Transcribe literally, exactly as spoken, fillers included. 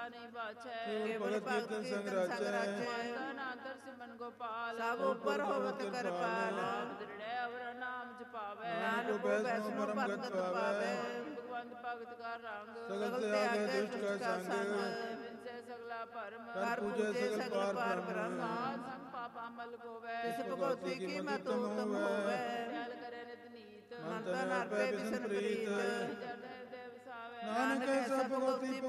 ਨਹੀਂ ਬਾਛੈ ਕੇਵਲ ਭਗਤ ਸੰਗ ਰਾਜੈ ਮਾਤਾ ਨਾਦਰ ਸਿਮਨ ਗੋਪਾਲ ਸਭ ਉੱਪਰ ਹੋਵਤ ਕਿਰਪਾਲ ਦ੍ਰਿੜੈ ਅਵਰ ਨਾਮ ਜਪਾਵੈ ਨਾਨਕ ਕੋ ਵੈਸਨੋ ਪਰਮ ਗਤ ਪਾਵੈ ਭਗਵੰਤ ਭਗਤ ਕਾ ਰੰਗ ਸਗਲ ਤਿਆਗੈ ਦੁਸ਼ਟ ਕਾ ਸੰਗ ਵਿਨਸੈ ਸਗਲਾ ਭਰਮ ਕਰ ਪੂਜੈ ਸਗਲ ਪਾਰ ਬ੍ਰਹਮ ਸਾਧ ਸੰਗ ਪਾਪ ਅਮਲ ਕੋਵੈ ਤਿਸ ਭਗਵਤੀ ਕੀ ਮਤ ਉਤਮ ਹੋਵੈ ਦਇਆਲ ਕਰੇ ਨਿਤ ਨੀਤ ਮਨ ਤਨ ਅਰਪੈ ਬਿਸਨ ਪ੍ਰੀਤ ਜਨ ਦੇਵ ਸਾਵੈ ਨਾਨਕ ਐਸਾ ਭਗਵਤੀ